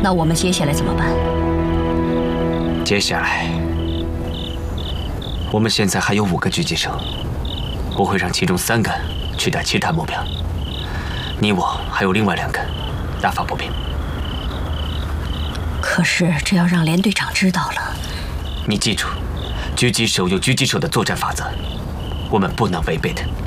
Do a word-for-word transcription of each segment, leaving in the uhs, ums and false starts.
那我们接下来怎么办？ 接下来，我们现在还有五个狙击手，我会让其中三个去打其他目标，你我还有另外两个打发步兵。 可是这要让连队长知道了， 你记住，狙击手有狙击手的作战法则，我们不能违背它。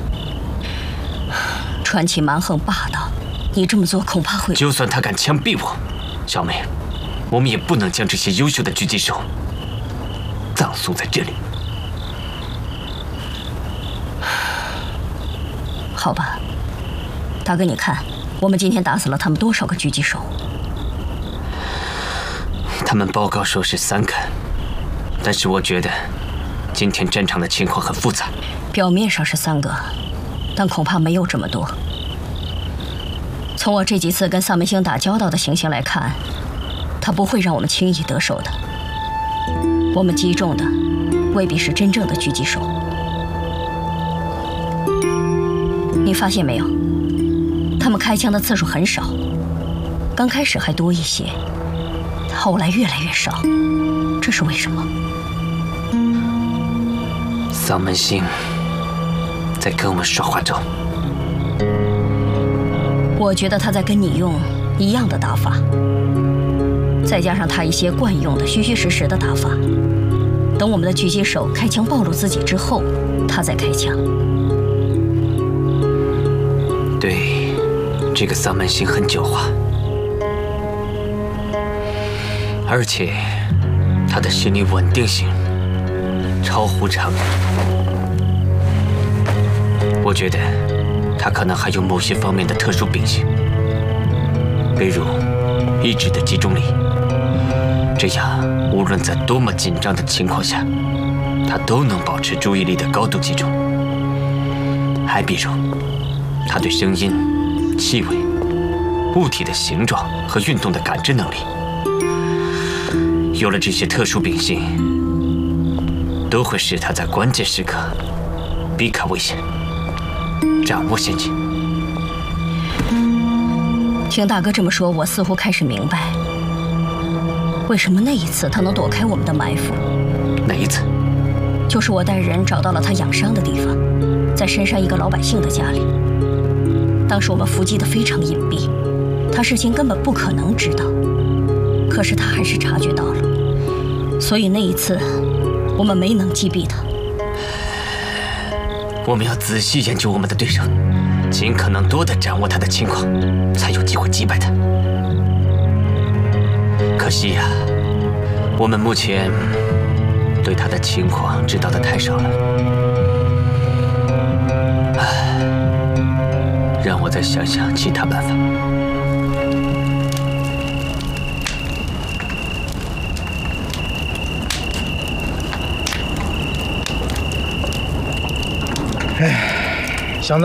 川崎蛮横霸道，你这么做恐怕会…… 就算他敢枪毙我，小梅，我们也不能将这些优秀的狙击手葬送在这里。 好吧，大哥，你看，我们今天打死了他们多少个狙击手？ 他们报告说是三个，但是我觉得今天战场的情况很复杂。 表面上是三个，但恐怕没有这么多。从我这几次跟萨门星打交道的情形来看，他不会让我们轻易得手的。我们击中的未必是真正的狙击手。你发现没有？他们开枪的次数很少，刚开始还多一些，后来越来越少，这是为什么？ 萨门星在跟我们耍花招。 我觉得他在跟你用一样的打法，再加上他一些惯用的虚虚实实的打法。等我们的狙击手开枪暴露自己之后，他再开枪。 对，这个萨门星很狡猾，而且他的心理稳定性超乎常人。我觉得他可能还有某些方面的特殊秉性，比如意志的集中力。这样，无论在多么紧张的情况下，他都能保持注意力的高度集中。还比如，他对声音、气味、物体的形状和运动的感知能力。有了这些特殊秉性，都会使他在关键时刻避开危险，掌握先机。 听大哥这么说，我似乎开始明白，为什么那一次他能躲开我们的埋伏。 哪一次？ 就是我带人找到了他养伤的地方，在深山一个老百姓的家里。当时我们伏击得非常隐蔽，他事情根本不可能知道，可是他还是察觉到了，所以那一次我们没能击毙他。 我们要仔细研究我们的对手，尽可能多地掌握他的情况，才有机会击败他。可惜呀、啊，我们目前对他的情况知道的太少了。唉，让我再想想其他办法。 哎，祥子，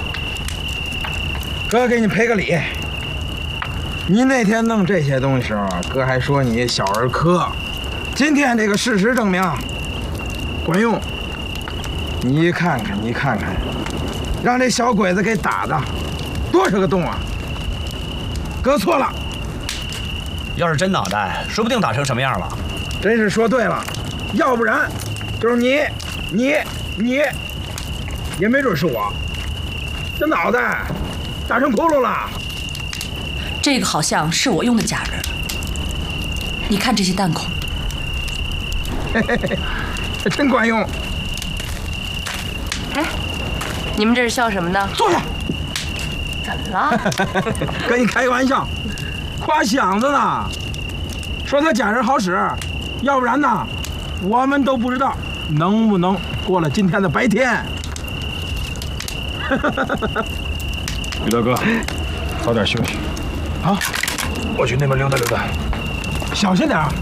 哥给你赔个礼。你那天弄这些东西时候，哥还说你小儿科，今天这个事实证明管用。你看看，你看看，让这小鬼子给打的多少个洞啊！哥错了， 要是真脑袋，说不定打成什么样了。 真是说对了，要不然就是你，你，你。也没准是我，这脑袋打成窟窿了。 这个好像是我用的假人，你看这些弹孔， 嘿嘿嘿，真管用。 哎，你们这是笑什么呢？ 坐下。 怎么了？ 跟你开个玩笑，夸响子呢，说他假人好使，要不然呢，我们都不知道能不能过了今天的白天。 于大哥，早点休息。 好， 我去那边溜达溜达。 小心点儿。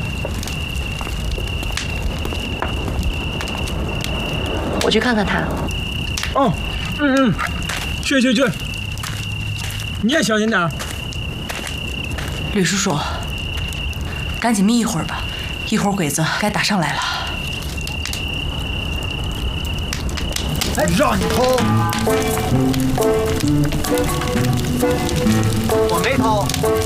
我去看看他。 哦，嗯嗯，去去去。你也小心点儿。 吕叔叔，赶紧眯一会儿吧，一会儿鬼子该打上来了。 让你偷，我没偷。